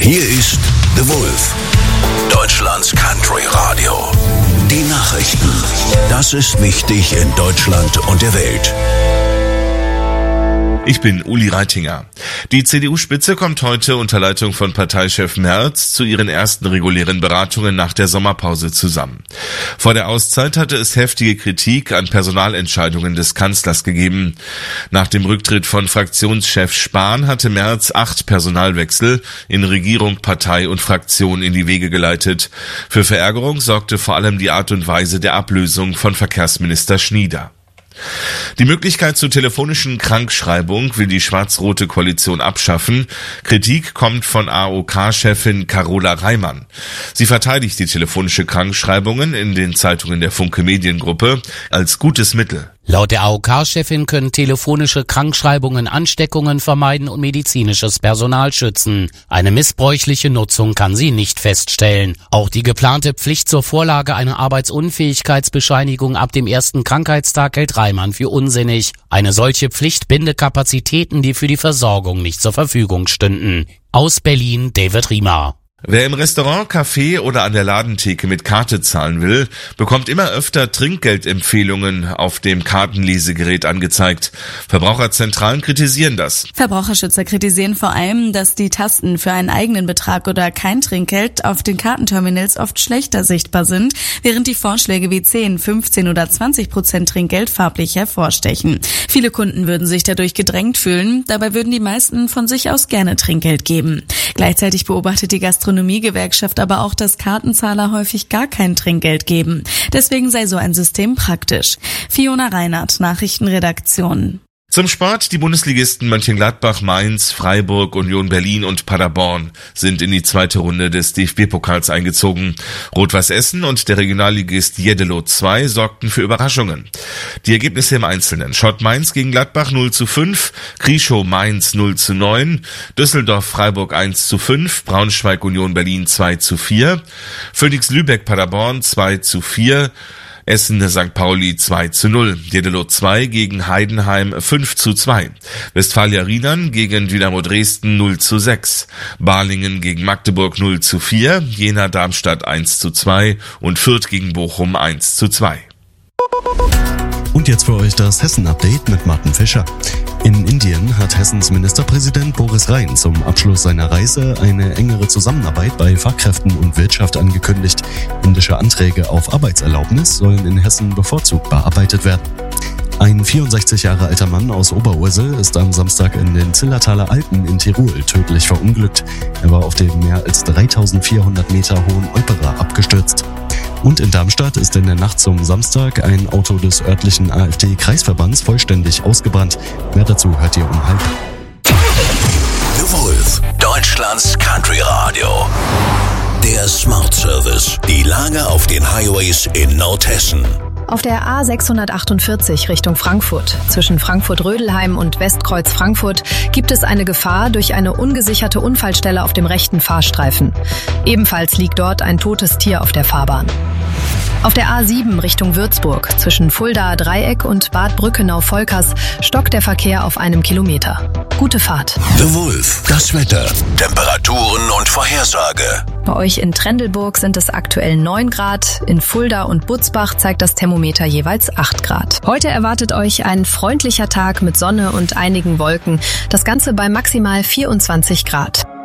Hier ist The Wolf, Deutschlands Country Radio. Die Nachrichten. Das ist wichtig in Deutschland und der Welt. Ich bin Uli Reitinger. Die CDU-Spitze kommt heute unter Leitung von Parteichef Merz zu ihren ersten regulären Beratungen nach der Sommerpause zusammen. Vor der Auszeit hatte es heftige Kritik an Personalentscheidungen des Kanzlers gegeben. Nach dem Rücktritt von Fraktionschef Spahn hatte Merz 8 Personalwechsel in Regierung, Partei und Fraktion in die Wege geleitet. Für Verärgerung sorgte vor allem die Art und Weise der Ablösung von Verkehrsminister Schnieder. Die Möglichkeit zur telefonischen Krankschreibung will die schwarz-rote Koalition abschaffen. Kritik kommt von AOK-Chefin Carola Reimann. Sie verteidigt die telefonische Krankschreibungen in den Zeitungen der Funke Mediengruppe als gutes Mittel. Laut der AOK-Chefin können telefonische Krankschreibungen Ansteckungen vermeiden und medizinisches Personal schützen. Eine missbräuchliche Nutzung kann sie nicht feststellen. Auch die geplante Pflicht zur Vorlage einer Arbeitsunfähigkeitsbescheinigung ab dem ersten Krankheitstag hält Reimann für unsinnig. Eine solche Pflicht binde Kapazitäten, die für die Versorgung nicht zur Verfügung stünden. Aus Berlin, David Riemer. Wer im Restaurant, Café oder an der Ladentheke mit Karte zahlen will, bekommt immer öfter Trinkgeldempfehlungen auf dem Kartenlesegerät angezeigt. Verbraucherzentralen kritisieren das. Verbraucherschützer kritisieren vor allem, dass die Tasten für einen eigenen Betrag oder kein Trinkgeld auf den Kartenterminals oft schlechter sichtbar sind, während die Vorschläge wie 10, 15 oder 20% Trinkgeld farblich hervorstechen. Viele Kunden würden sich dadurch gedrängt fühlen, dabei würden die meisten von sich aus gerne Trinkgeld geben. Gleichzeitig beobachtet die Gastronomiegewerkschaft aber auch, dass Kartenzahler häufig gar kein Trinkgeld geben. Deswegen sei so ein System praktisch. Fiona Reinhardt, Nachrichtenredaktion. Zum Sport: Die Bundesligisten Mönchengladbach, Mainz, Freiburg, Union Berlin und Paderborn sind in die zweite Runde des DFB-Pokals eingezogen. Rot-Weiß Essen und der Regionalligist Jeddelo 2 sorgten für Überraschungen. Die Ergebnisse im Einzelnen: Schott Mainz gegen Gladbach 0:5, Krieschow Mainz 0:9, Düsseldorf Freiburg 1:5, Braunschweig Union Berlin 2:4, Phoenix Lübeck Paderborn 2:4, Essen St. Pauli 2:0, Jeddelo 2 gegen Heidenheim 5:2, Westfalia Riedern gegen Dynamo Dresden 0:6, Balingen gegen Magdeburg 0:4, Jena Darmstadt 1:2 und Fürth gegen Bochum 1:2. Und jetzt für euch das Hessen-Update mit Martin Fischer. In Indien hat Hessens Ministerpräsident Boris Rhein zum Abschluss seiner Reise eine engere Zusammenarbeit bei Fachkräften und Wirtschaft angekündigt. Indische Anträge auf Arbeitserlaubnis sollen in Hessen bevorzugt bearbeitet werden. Ein 64 Jahre alter Mann aus Oberursel ist am Samstag in den Zillertaler Alpen in Tirol tödlich verunglückt. Er war auf dem mehr als 3400 Meter hohen Eupera abgestürzt. Und in Darmstadt ist in der Nacht zum Samstag ein Auto des örtlichen AfD-Kreisverbands vollständig ausgebrannt. Mehr dazu hört ihr um 12:30. The Wolf, Deutschlands Country Radio. Der Smart Service. Die Lage auf den Highways in Nordhessen. Auf der A648 Richtung Frankfurt, zwischen Frankfurt-Rödelheim und Westkreuz Frankfurt, gibt es eine Gefahr durch eine ungesicherte Unfallstelle auf dem rechten Fahrstreifen. Ebenfalls liegt dort ein totes Tier auf der Fahrbahn. Auf der A7 Richtung Würzburg, zwischen Fuldaer Dreieck und Bad Brückenau-Volkers, stockt der Verkehr auf 1 Kilometer. Gute Fahrt. The Wolf, das Wetter, Temperaturen und Vorhersage. Bei euch in Trendelburg sind es aktuell 9 Grad, in Fulda und Butzbach zeigt das Thermometer jeweils 8 Grad. Heute erwartet euch ein freundlicher Tag mit Sonne und einigen Wolken, das Ganze bei maximal 24 Grad.